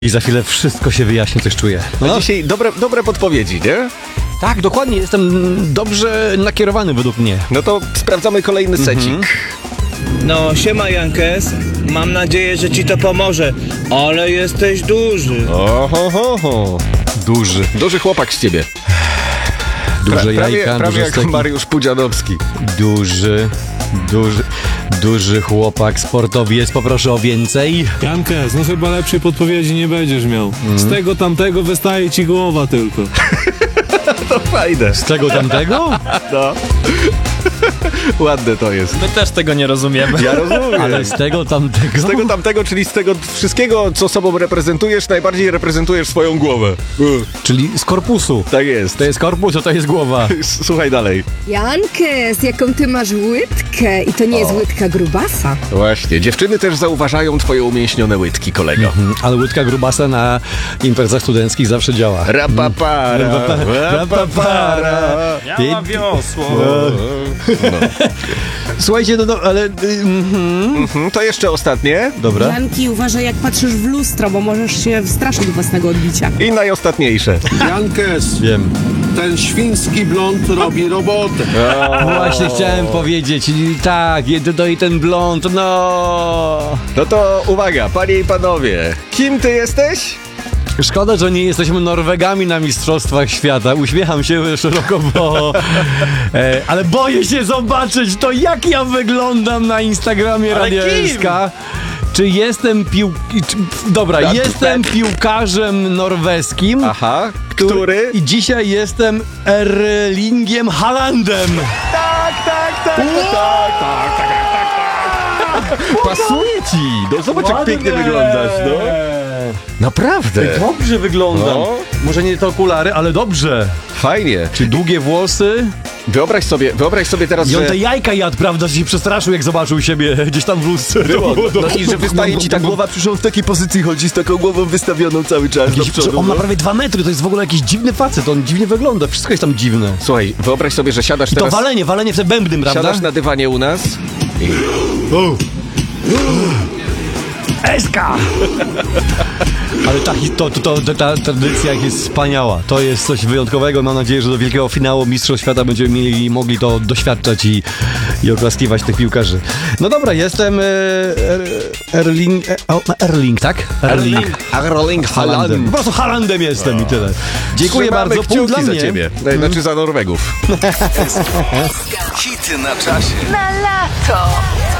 I za chwilę wszystko się wyjaśni, coś czuję. No. Dzisiaj dobre podpowiedzi, nie? Tak, dokładnie, jestem dobrze nakierowany według mnie. No to sprawdzamy kolejny secik. No, siema Jankes, mam nadzieję, że ci to pomoże, ale jesteś duży. Oho. Duży chłopak z ciebie. Duże jajka, prawie duże jak steki. Mariusz Pudzianowski. Duży chłopak, sportowiec, poproszę o więcej. Jankes, no chyba lepszej podpowiedzi nie będziesz miał. Z tego tamtego wystaje ci głowa tylko. To fajne. Z tego tamtego? No. Ładne to jest. My też tego nie rozumiemy. Ja rozumiem. Ale z tego tamtego? Z tego tamtego, czyli z tego wszystkiego, co sobą reprezentujesz, najbardziej reprezentujesz swoją głowę. Czyli z korpusu. Tak jest. To jest korpus, a to jest głowa. Słuchaj dalej. Jankes, jaką ty masz łydkę i to nie jest łydka grubasa. Właśnie, dziewczyny też zauważają twoje umięśnione łydki, kolego. Ale łydka grubasa na imprezach studenckich zawsze działa. Rapapara. Ja mam wiosło. Słuchajcie, ale... To jeszcze ostatnie. Dobra. Janki, uważaj jak patrzysz w lustro, bo możesz się wstraszyć własnego odbicia. I najostatniejsze. Jankes, Wiem. ten świński blond robi robotę. Właśnie chciałem powiedzieć. Tak, i ten blond, no... No to uwaga, panie i panowie. Kim ty jesteś? Szkoda, że nie jesteśmy Norwegami na Mistrzostwach Świata. Uśmiecham się szeroko, bo... ale boję się zobaczyć to, jak ja wyglądam na Instagramie Radia SK. Czy jestem jestem piłkarzem norweskim. Aha, który? I dzisiaj jestem Erlingiem Haalandem. Tak. Pasuje ci. No zobacz, jak pięknie wyglądasz, no. Naprawdę. Dobrze wyglądam. No. Może nie te okulary, ale dobrze. Fajnie. Czy długie włosy? Wyobraź sobie teraz, I on że... te jajka jadł, prawda, że się przestraszył, jak zobaczył siebie gdzieś tam w lustrze. No i że wystaje ci ta głowa, przecież on w takiej pozycji chodzi z taką głową wystawioną cały czas do przodu. On ma no. prawie 2 metry, to jest w ogóle jakiś dziwny facet, on dziwnie wygląda, wszystko jest tam dziwne. Słuchaj, wyobraź sobie, że siadasz I to teraz... walenie w te bębnym, prawda? Siadasz na dywanie u nas i... Eska! Ale ta tradycja jest wspaniała. To jest coś wyjątkowego. Mam nadzieję, że do wielkiego finału Mistrzostw Świata będziemy mogli to doświadczać i oklaskiwać tych piłkarzy. No dobra, jestem Erling, tak? Erling Haaland. Po prostu Haalandem jestem i tyle. Dziękuję Trzymamy bardzo. Punkt kciuki dla za mnie. ciebie. Znaczy za Norwegów. Hity na czasie. Na lato.